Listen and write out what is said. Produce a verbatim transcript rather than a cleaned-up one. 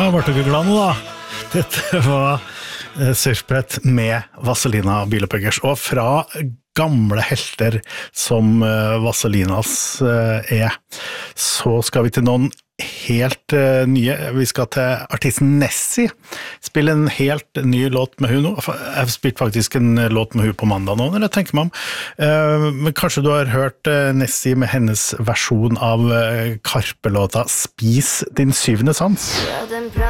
ble dere glad nå da? Dette var surfbrett med Vazelina Bilopphøggers, og fra gamle helter som Vazelinas er, så skal vi til noen helt nye. Vi skal til artisten Nessie, spille en helt ny låt med hun nå. Jeg har spilt faktisk en låt med hun på mandag nå, når jeg tenker meg om. Men kanskje du har hørt Nessie med hennes versjon av Karpe-låta Spis din syvende sans?